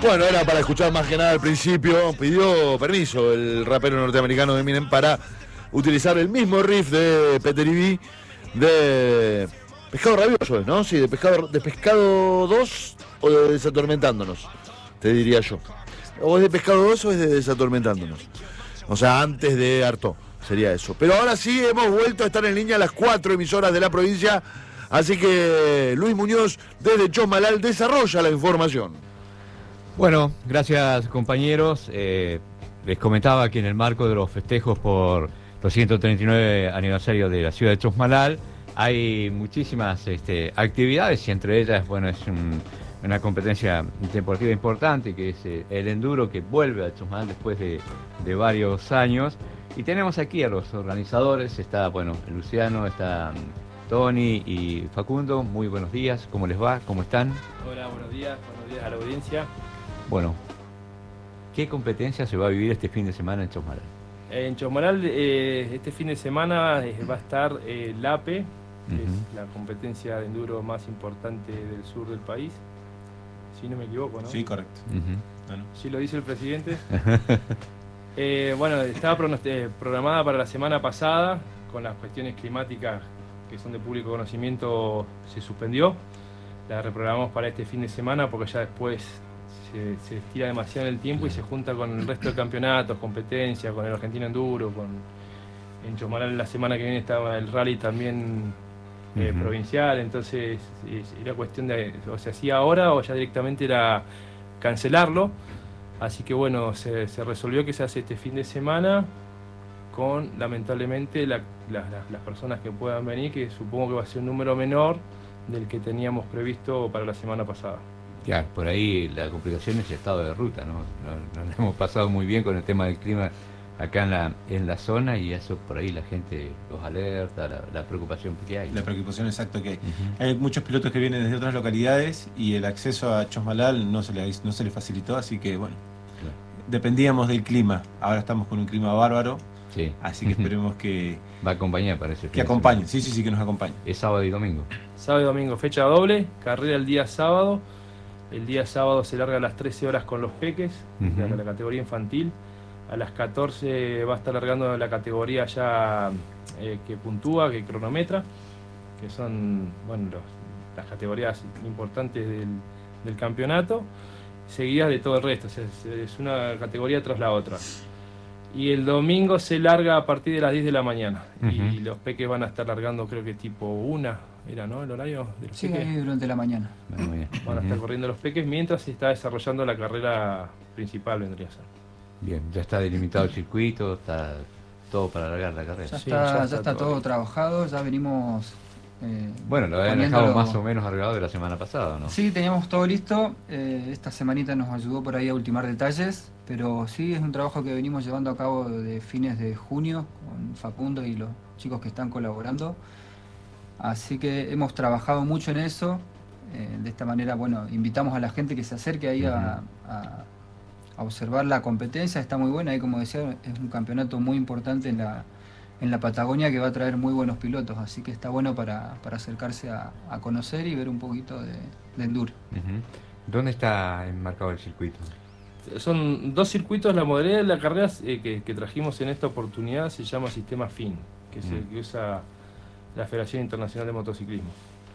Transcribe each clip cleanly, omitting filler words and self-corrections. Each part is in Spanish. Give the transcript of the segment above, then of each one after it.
Bueno, era para escuchar más que nada al principio. Pidió permiso el rapero norteamericano Eminem para utilizar el mismo riff de Peter B. de Pescado Rabioso, ¿no? Sí, de Pescado 2 o de Desatormentándonos, te diría yo. O es de Pescado 2 o es de Desatormentándonos. O sea, antes de Artaud, sería eso. Pero ahora sí hemos vuelto a estar en línea las 4 emisoras de la provincia. Así que Luis Muñoz, desde Chosmalal, desarrolla la información. Bueno, gracias compañeros. Les comentaba que en el marco de los festejos por los 139 aniversarios de la ciudad de Chosmalal hay muchísimas actividades y entre ellas, bueno, es una competencia deportiva importante que es el enduro, que vuelve a Chosmalal después de varios años. Y tenemos aquí a los organizadores, está, bueno, Luciano, está Tony y Facundo. Muy buenos días, ¿cómo les va? ¿Cómo están? Hola, buenos días a la audiencia. Bueno, ¿qué competencia se va a vivir este fin de semana en Chosmalal? En Chosmalal este fin de semana va a estar la APE, que es la competencia de enduro más importante del sur del país, si no me equivoco, ¿no? Sí, correcto. Bueno. Sí lo dice el presidente. Bueno, estaba programada para la semana pasada, con las cuestiones climáticas que son de público conocimiento, se suspendió. La reprogramamos para este fin de semana porque ya después se estira demasiado en el tiempo y se junta con el resto de campeonatos, competencias, con el Argentino Enduro, en Chosmalal la semana que viene estaba el rally también provincial, entonces era cuestión de, o se hacía ahora o ya directamente era cancelarlo. Así que bueno, se resolvió que se hace este fin de semana con, lamentablemente, las personas que puedan venir, que supongo que va a ser un número menor del que teníamos previsto para la semana pasada. Claro, por ahí la complicación es el estado de ruta, ¿no? Nos hemos pasado muy bien con el tema del clima acá en la zona y eso por ahí la gente los alerta, la preocupación que hay. La preocupación exacta que hay. Hay muchos pilotos que vienen desde otras localidades y el acceso a Chosmalal no se le facilitó, así que bueno, claro, dependíamos del clima. Ahora estamos con un clima bárbaro, sí, así que esperemos que... Va a acompañar, parece. Que acompañe, sí, que nos acompañe. Es sábado y domingo. Sábado y domingo, fecha doble, carrera el día sábado. El día sábado se larga a las 13 horas con los peques, de la categoría infantil. A las 14 va a estar largando la categoría ya que puntúa, que cronometra, que son, bueno, las categorías importantes del campeonato, seguidas de todo el resto, o sea, es una categoría tras la otra. Y el domingo se larga a partir de las 10 de la mañana, y los peques van a estar largando, creo que tipo 1, ¿era, no, el horario de los peques? Sí, durante la mañana. Van a estar corriendo los peques mientras se está desarrollando la carrera principal, vendría a ser. Bien, ya está delimitado el circuito, está todo para largar la carrera. Ya está todo trabajado, ya venimos... bueno, lo habían dejado más o menos arreglado de la semana pasada, ¿no? Sí, teníamos todo listo. Esta semanita nos ayudó por ahí a ultimar detalles, pero sí, es un trabajo que venimos llevando a cabo de fines de junio con Facundo y los chicos que están colaborando. Así que hemos trabajado mucho en eso. De esta manera, bueno, invitamos a la gente que se acerque ahí a observar la competencia. Está muy buena, y como decía, es un campeonato muy importante en la Patagonia que va a traer muy buenos pilotos, así que está bueno para acercarse a conocer y ver un poquito de enduro. ¿Dónde está enmarcado el circuito? Son 2 circuitos. La modalidad de la carrera que trajimos en esta oportunidad se llama Sistema FIN, que es el que usa la Federación Internacional de Motociclismo.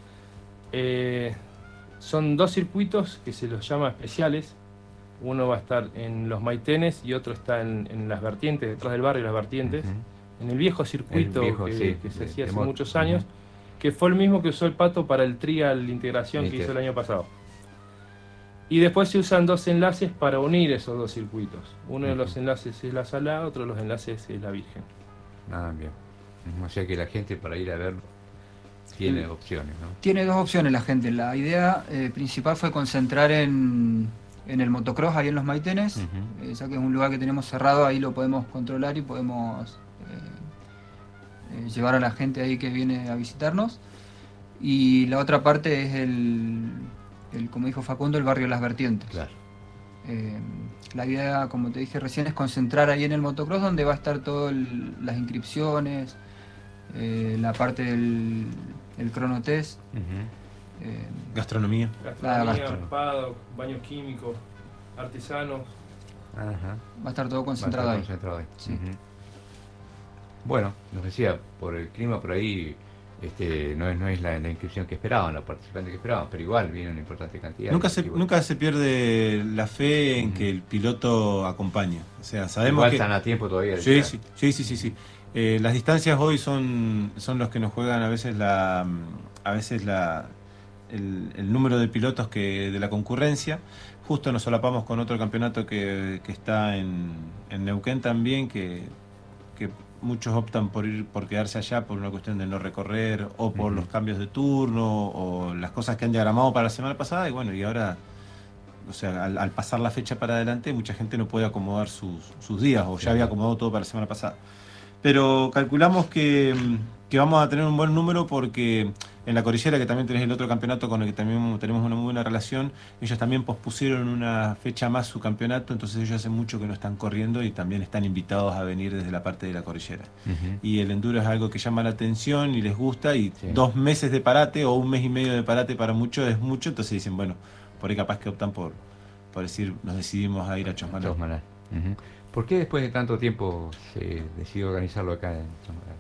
Son 2 circuitos que se los llama especiales. Uno va a estar en los Maitenes y otro está en las vertientes, detrás del barrio, las vertientes, en el viejo circuito que se hacía hace muchos años, que fue el mismo que usó el Pato para el trial integración que hizo el año pasado. Y después se usan 2 enlaces para unir esos 2 circuitos. Uno de los enlaces es la Salada, otro de los enlaces es la Virgen. Ah, bien. O sea que la gente para ir a verlo tiene opciones, ¿no? Tiene 2 opciones la gente. La idea principal fue concentrar en el motocross ahí en los Maitenes, ya que es un lugar que tenemos cerrado, ahí lo podemos controlar y podemos llevar a la gente ahí que viene a visitarnos. Y la otra parte es como dijo Facundo, el barrio Las Vertientes. Claro. La idea, como te dije recién, es concentrar ahí en el motocross, donde va a estar todas las inscripciones, la parte del cronotest. Gastronomía. Paddock, baños químicos. artesanos. Ajá. Va a estar todo concentrado ahí. Concentrado ahí. Sí. Ujú. Bueno, nos decía, por el clima por ahí no es la inscripción que esperaban, la participante que esperaban, pero igual viene una importante cantidad. Nunca se pierde la fe en que el piloto acompañe. O sea, sabemos igual que están a tiempo todavía de sí. Las distancias hoy son los que nos juegan a veces el número de pilotos de la concurrencia. Justo nos solapamos con otro campeonato que está en Neuquén también, que muchos optan por quedarse allá por una cuestión de no recorrer o por los cambios de turno o las cosas que han diagramado para la semana pasada, y bueno, y ahora, o sea, al pasar la fecha para adelante, mucha gente no puede acomodar sus días, o ya había acomodado todo para la semana pasada. Pero calculamos que vamos a tener un buen número, porque en la Cordillera, que también tenés el otro campeonato con el que también tenemos una muy buena relación, ellos también pospusieron una fecha más su campeonato, entonces ellos hace mucho que no están corriendo y también están invitados a venir desde la parte de la Cordillera. Y el enduro es algo que llama la atención y les gusta, y 2 meses de parate o 1 mes y medio de parate para muchos es mucho, entonces dicen, bueno, por ahí capaz que optan por decir, nos decidimos a ir a Chosmalal. ¿Por qué después de tanto tiempo se decidió organizarlo acá en Chosmalal?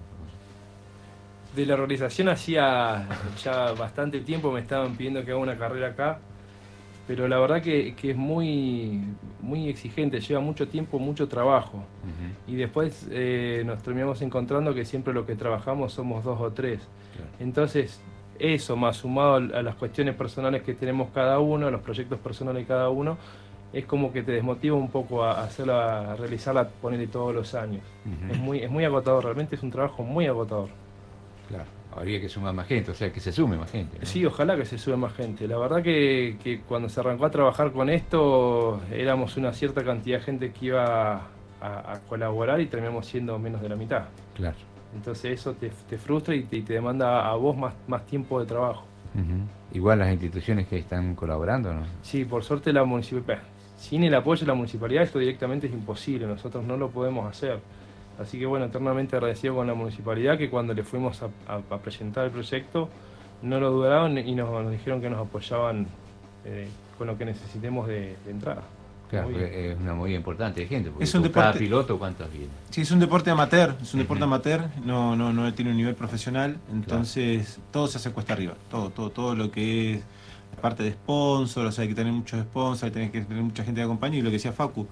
De la organización hacía ya bastante tiempo me estaban pidiendo que haga una carrera acá, pero la verdad que es muy exigente, lleva mucho tiempo, mucho trabajo. Y después nos terminamos encontrando que siempre lo que trabajamos somos 2 o 3. Claro. Entonces, eso más sumado a las cuestiones personales que tenemos cada uno, a los proyectos personales de cada uno, es como que te desmotiva un poco a realizarla, ponerle todos los años. Es muy agotador, realmente es un trabajo muy agotador. Claro, habría que sumar más gente, o sea, que se sume más gente, ¿no? Sí, ojalá que se sume más gente. La verdad que cuando se arrancó a trabajar con esto, éramos una cierta cantidad de gente que iba a colaborar y terminamos siendo menos de la mitad. Claro. Entonces eso te frustra y te demanda a vos más tiempo de trabajo. Igual las instituciones que están colaborando, ¿no? Sí, por suerte la municipalidad. Sin el apoyo de la municipalidad esto directamente es imposible, nosotros no lo podemos hacer. Así que bueno, eternamente agradecido con la municipalidad, que cuando le fuimos a presentar el proyecto no lo dudaron y nos dijeron que nos apoyaban con lo que necesitemos de entrada. Claro, es una movida importante de gente, porque es un cada deporte, piloto, ¿cuántos viene? Sí, es un deporte amateur, no tiene un nivel profesional, entonces todo se hace cuesta arriba, todo lo que es la parte de sponsor, o sea, hay que tener muchos sponsors, hay que tener mucha gente que acompañe, y lo que decía Facu,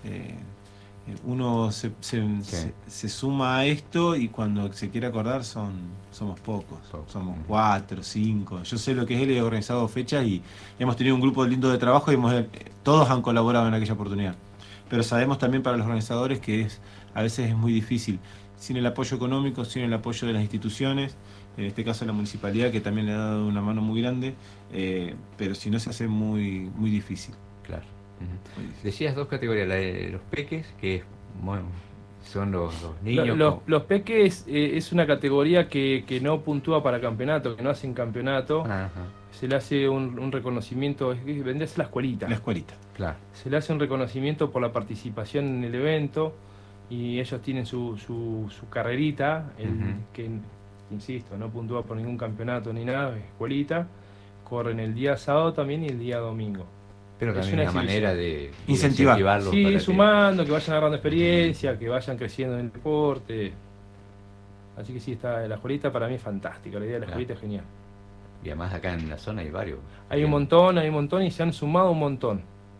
uno se suma a esto y cuando se quiere acordar somos pocos, somos 4, 5. Yo sé lo que es él, he organizado fechas y hemos tenido un grupo lindo de trabajo y todos han colaborado en aquella oportunidad. Pero sabemos también para los organizadores que a veces es muy difícil, sin el apoyo económico, sin el apoyo de las instituciones, en este caso la municipalidad, que también le ha dado una mano muy grande, pero si no se hace muy difícil. Claro. Decías 2 categorías, la de los peques, que son los niños. Los peques es una categoría que no puntúa para campeonato, que no hacen campeonato. Ajá. Se le hace un reconocimiento, vendría a ser la escuelita. La escuelita, claro. Se le hace un reconocimiento por la participación en el evento y ellos tienen su carrerita, que, insisto, no puntúa por ningún campeonato ni nada, es escuelita. Corren el día sábado también y el día domingo. Pero también es una manera de incentivarlos. Sí, sumando, que vayan agarrando experiencia, que vayan creciendo en el deporte. Así que sí, está la escuelita para mí es fantástica, la idea de la escuelita es genial. Y además acá en la zona hay varios. Hay un montón y se han sumado un montón.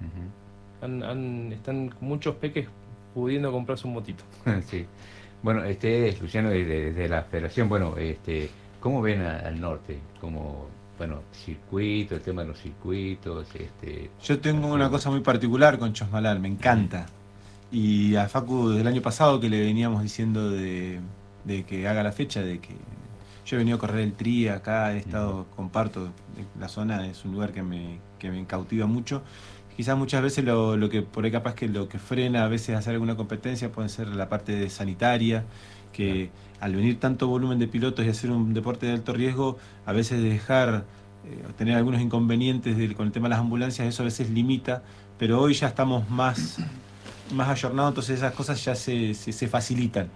Están muchos peques pudiendo comprarse un motito. Sí. Bueno, Luciano, desde la federación, bueno, ¿cómo ven al norte? Circuito, el tema de los circuitos. Yo tengo una cosa muy particular con Chosmalal, me encanta. Y a Facu desde el año pasado que le veníamos diciendo de que haga la fecha, de que yo he venido a correr el tri acá, he estado, comparto, la zona es un lugar que me cautiva mucho. Quizás muchas veces lo que por ahí capaz que lo que frena a veces hacer alguna competencia puede ser la parte sanitaria, que al venir tanto volumen de pilotos y hacer un deporte de alto riesgo, a veces dejar tener algunos inconvenientes con el tema de las ambulancias, eso a veces limita, pero hoy ya estamos más ayornados, entonces esas cosas ya se facilitan.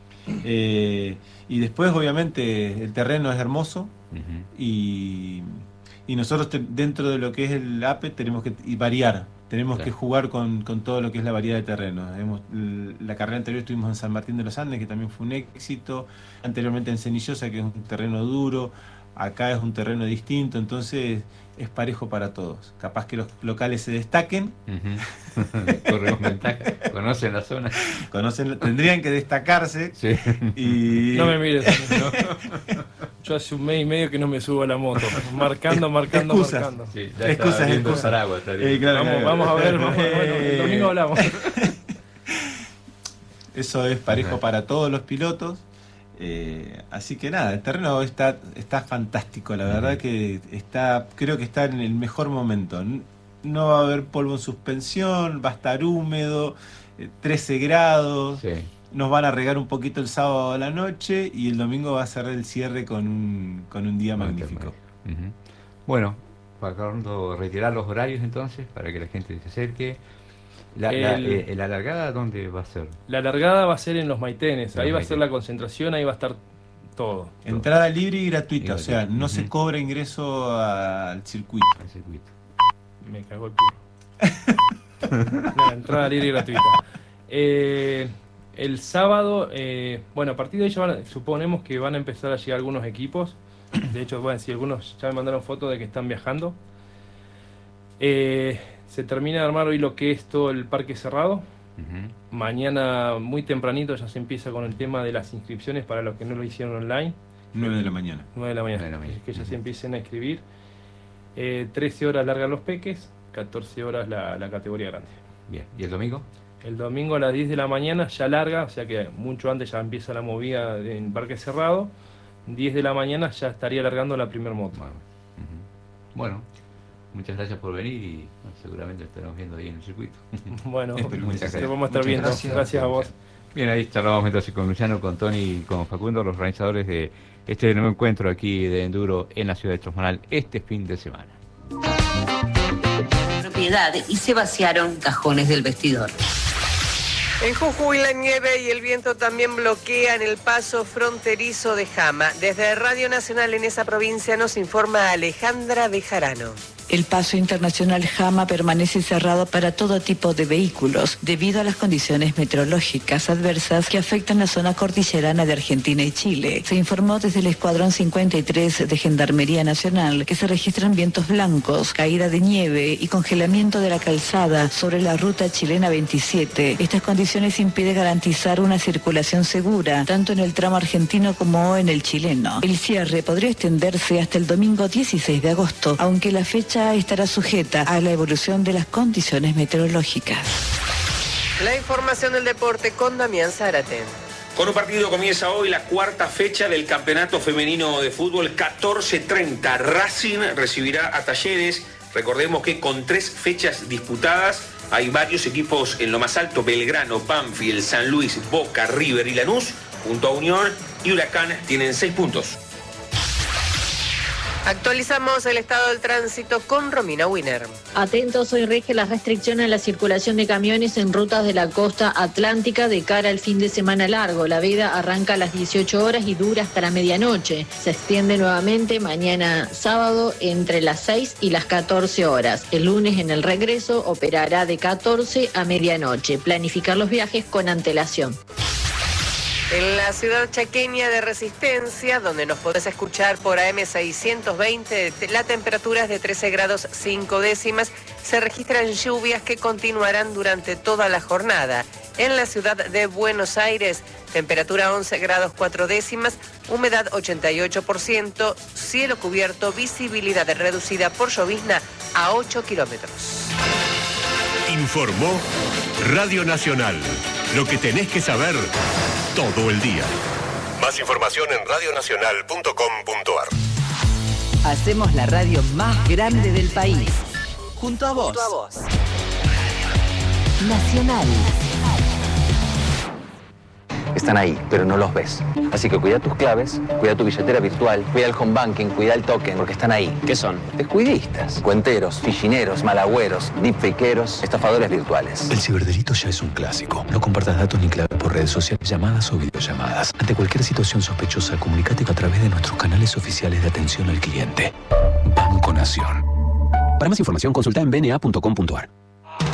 Y después obviamente el terreno es hermoso y nosotros dentro de lo que es el APE tenemos que variar, tenemos que jugar con todo lo que es la variedad de terrenos. La carrera anterior estuvimos en San Martín de los Andes, que también fue un éxito. Anteriormente en Cenillosa, que es un terreno duro. Acá es un terreno distinto, entonces es parejo para todos. Capaz que los locales se destaquen. Corremos ventaja. Conocen la zona. Tendrían que destacarse. Sí. Y... No me mires. No. Yo hace un mes y medio que no me subo a la moto. Marcando. Sí, excusas. Paraguas, vamos a ver. Bueno, el domingo hablamos. Eso es parejo para todos los pilotos. Así que nada, el terreno está fantástico, la verdad que creo que está en el mejor momento. No va a haber polvo en suspensión, va a estar húmedo, 13 grados, sí. Nos van a regar un poquito el sábado a la noche y el domingo va a cerrar el cierre con un día magnífico. Bueno, para retirar los horarios entonces, para que la gente se acerque. ¿La largada dónde va a ser? La largada va a ser en los Maitenes, ahí va a ser la concentración, ahí va a estar todo. Entrada libre y gratuita, o sea, no se cobra ingreso al circuito. Me cagó el culo. La entrada libre y gratuita. El sábado, bueno, a partir de ahí suponemos que van a empezar a llegar algunos equipos. De hecho, bueno, si algunos ya me mandaron fotos de que están viajando. Se termina de armar hoy lo que es todo el parque cerrado. Mañana muy tempranito ya se empieza con el tema de las inscripciones para los que no lo hicieron online. 9 de la mañana. 9 de la mañana. Que ya se empiecen a escribir. 13 horas largan los peques, 14 horas la categoría grande. Bien, ¿y el domingo? El domingo a las 10 de la mañana ya larga, o sea que mucho antes ya empieza la movida en parque cerrado. 10 de la mañana ya estaría largando la primer moto. Bueno, muchas gracias por venir y seguramente estaremos viendo ahí en el circuito. Bueno, muchas gracias. Lo vamos a estar viendo. Gracias a vos. Bien, ahí charlamos entonces con Luciano, con Tony y con Facundo, los organizadores de este nuevo encuentro aquí de enduro en la ciudad de Chosmalal este fin de semana. Propiedad y se vaciaron cajones del vestidor. En Jujuy la nieve y el viento también bloquean el paso fronterizo de Jama. Desde Radio Nacional en esa provincia nos informa Alejandra Bejarano. El paso internacional Jama permanece cerrado para todo tipo de vehículos debido a las condiciones meteorológicas adversas que afectan la zona cordillerana de Argentina y Chile. Se informó desde el Escuadrón 53 de Gendarmería Nacional que se registran vientos blancos, caída de nieve y congelamiento de la calzada sobre la ruta chilena 27. Estas condiciones impiden garantizar una circulación segura, tanto en el tramo argentino como en el chileno. El cierre podría extenderse hasta el domingo 16 de agosto, aunque la fecha estará sujeta a la evolución de las condiciones meteorológicas. La información del deporte con Damián Zárate. Con un partido comienza hoy la cuarta fecha del Campeonato Femenino de Fútbol, 14:30. Racing recibirá a Talleres. Recordemos que con 3 fechas disputadas hay varios equipos en lo más alto: Belgrano, Banfield, San Luis, Boca, River y Lanús, junto a Unión y Huracán tienen 6 puntos. Actualizamos el estado del tránsito con Romina Winer. Atentos, hoy rige la restricción a la circulación de camiones en rutas de la costa atlántica de cara al fin de semana largo. La veda arranca a las 18 horas y dura hasta la medianoche. Se extiende nuevamente mañana sábado entre las 6 y las 14 horas. El lunes en el regreso operará de 14 a medianoche. Planificar los viajes con antelación. En la ciudad chaqueña de Resistencia, donde nos podés escuchar por AM 620, la temperatura es de 13 grados 5 décimas. Se registran lluvias que continuarán durante toda la jornada. En la ciudad de Buenos Aires, temperatura 11 grados 4 décimas, humedad 88%, cielo cubierto, visibilidad reducida por llovizna a 8 kilómetros. Informó Radio Nacional. Lo que tenés que saber todo el día. Más información en radionacional.com.ar. Hacemos la radio más grande del país. Junto a vos. Nacional. Están ahí, pero no los ves. Así que cuida tus claves, cuida tu billetera virtual, cuida el home banking, cuida el token, porque están ahí. ¿Qué son? Descuidistas, cuenteros, fichineros, malagüeros, deepfakeros, estafadores virtuales. El ciberdelito ya es un clásico. No compartas datos ni claves por redes sociales, llamadas o videollamadas. Ante cualquier situación sospechosa, comunícate a través de nuestros canales oficiales de atención al cliente. Banco Nación. Para más información, consulta en bna.com.ar.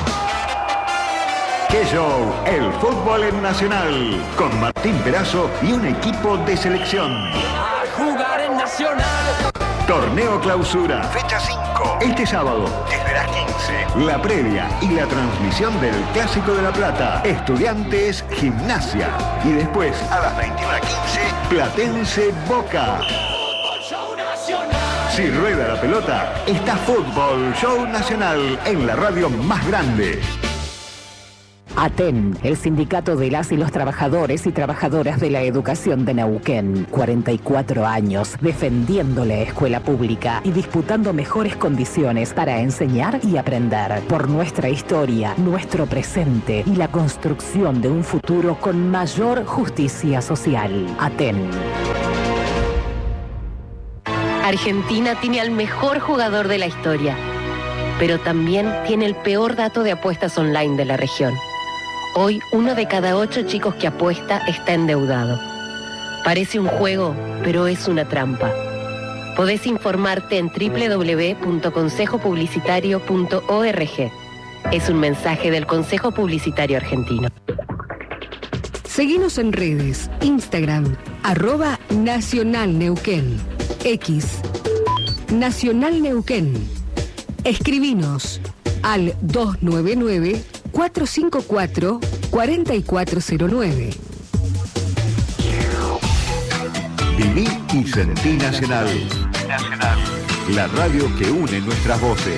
¡Qué show! El fútbol en Nacional, con Martín Perazo y un equipo de selección. A jugar en Nacional. Torneo Clausura, fecha 5. Este sábado, desde las 15. La previa y la transmisión del Clásico de La Plata. Estudiantes, Gimnasia. Y después, a las 21:15, Platense, Boca. Si rueda la pelota, está Fútbol Show Nacional en la radio más grande. ATEN, el sindicato de las y los trabajadores y trabajadoras de la educación de Neuquén. 44 años defendiendo la escuela pública y disputando mejores condiciones para enseñar y aprender. Por nuestra historia, nuestro presente y la construcción de un futuro con mayor justicia social. ATEN. Argentina tiene al mejor jugador de la historia, pero también tiene el peor dato de apuestas online de la región. Hoy, 1 de cada 8 chicos que apuesta está endeudado. Parece un juego, pero es una trampa. Podés informarte en www.consejopublicitario.org. Es un mensaje del Consejo Publicitario Argentino. Seguinos en redes, Instagram, @NacionalNeuquén, X, Nacional Neuquén. Escribinos al 299-454-4409. Viví y sentí Nacional. La radio que une nuestras voces.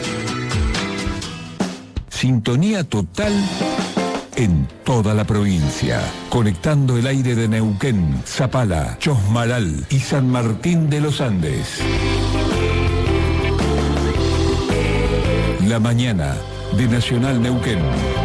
Sintonía total en toda la provincia, conectando el aire de Neuquén, Zapala, Chosmalal y San Martín de los Andes. La mañana de Nacional Neuquén.